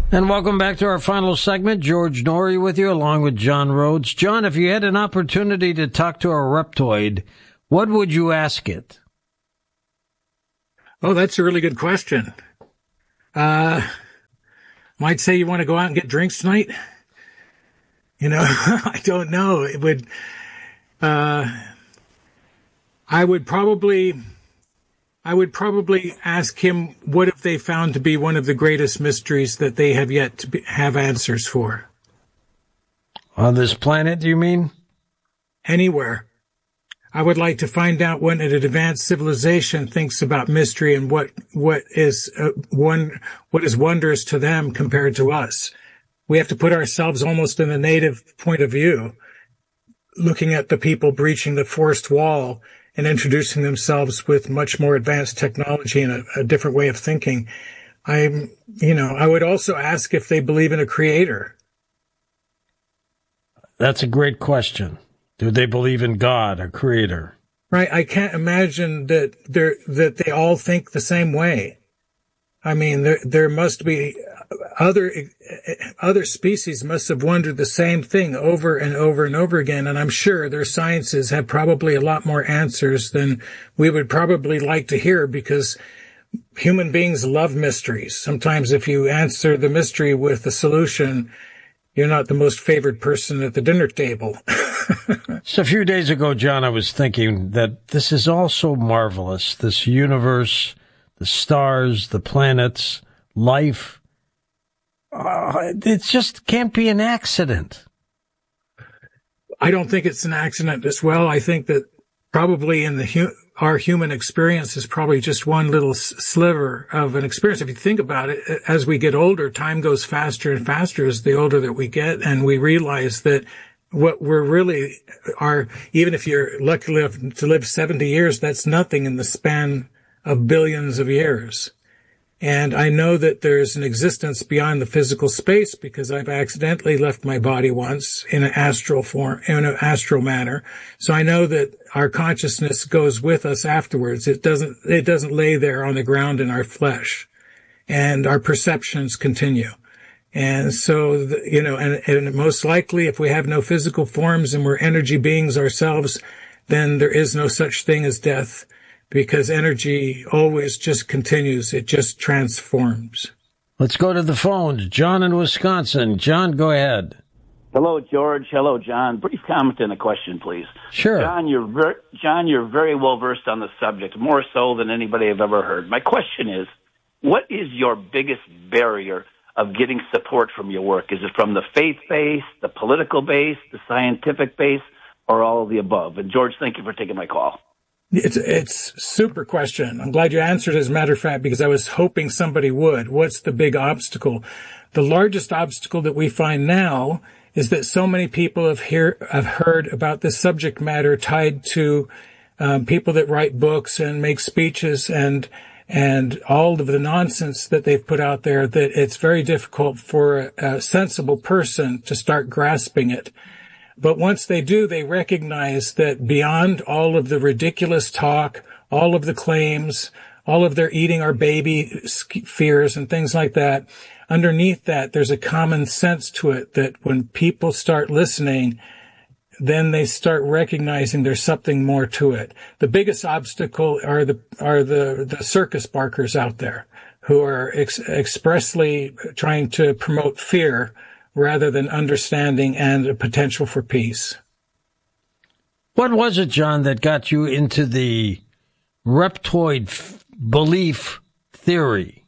And welcome back to our final segment. George Noory with you, along with John Rhodes. John, if you had an opportunity to talk to a reptoid, what would you ask it? Oh, that's a really good question. Might say, you want to go out and get drinks tonight? You know, I don't know. It would, I would probably ask him, what have they found to be one of the greatest mysteries that they have yet to have answers for? On this planet, do you mean? Anywhere. I would like to find out what an advanced civilization thinks about mystery and what is wondrous to them compared to us. We have to put ourselves almost in the native point of view, looking at the people breaching the forced wall and introducing themselves with much more advanced technology and a different way of thinking. I would also ask if they believe in a creator. That's a great question. Do they believe in God, a creator? Right. I can't imagine that they all think the same way. I mean, there must be other species must have wondered the same thing over and over and over again. And I'm sure their sciences have probably a lot more answers than we would probably like to hear, because human beings love mysteries. Sometimes if you answer the mystery with a solution, you're not the most favored person at the dinner table. So a few days ago, John, I was thinking that this is all so marvelous, this universe, the stars, the planets, life. It just can't be an accident. I don't think it's an accident as well. I think that probably in our human experience is probably just one little sliver of an experience. If you think about it, as we get older, time goes faster and faster as the older that we get, and we realize that what we're really are, even if you're lucky enough to live 70 years, that's nothing in the span of billions of years. And I know that there's an existence beyond the physical space because I've accidentally left my body once in an astral form, in an astral manner. So I know that our consciousness goes with us afterwards. It doesn't lay there on the ground in our flesh, and our perceptions continue. And so, and most likely if we have no physical forms and we're energy beings ourselves, then there is no such thing as death, because energy always just continues. It just transforms. Let's go to the phones. John in Wisconsin. John, go ahead. Hello, George. Hello, John. Brief comment and a question, please. Sure. John, you're very well versed on the subject, more so than anybody I've ever heard. My question is, what is your biggest barrier of getting support from your work? Is it from the faith base, the political base, the scientific base, or all of the above? And George, thank you for taking my call. It's super question. I'm glad you answered, as a matter of fact, because I was hoping somebody would. What's the big obstacle? The largest obstacle that we find now is that so many people have heard about this subject matter tied to people that write books and make speeches and all of the nonsense that they've put out there, that it's very difficult for a sensible person to start grasping it. But once they do, they recognize that beyond all of the ridiculous talk, all of the claims, all of their eating our baby fears and things like that, underneath that, there's a common sense to it that when people start listening, then they start recognizing there's something more to it. The biggest obstacle are the circus barkers out there who are expressly trying to promote fear rather than understanding and a potential for peace. What was it, John, that got you into the reptoid belief theory?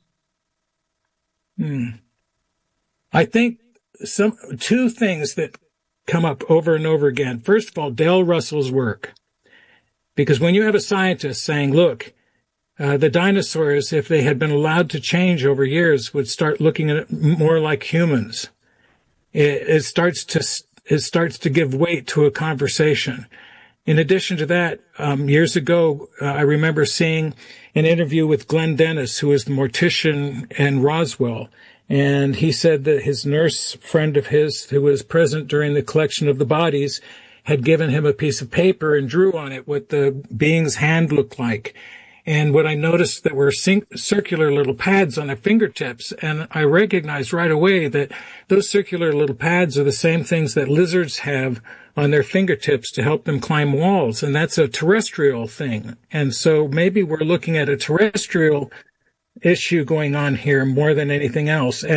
I think two things that come up over and over again. First of all, Dale Russell's work. Because when you have a scientist saying, look, the dinosaurs, if they had been allowed to change over years, would start looking at it more like humans. It starts to give weight to a conversation. In addition to that, years ago, I remember seeing an interview with Glenn Dennis, who was the mortician in Roswell. And he said that his nurse friend of his, who was present during the collection of the bodies, had given him a piece of paper and drew on it what the being's hand looked like. And what I noticed that were circular little pads on their fingertips. And I recognized right away that those circular little pads are the same things that lizards have on their fingertips to help them climb walls. And that's a terrestrial thing. And so maybe we're looking at a terrestrial issue going on here more than anything else.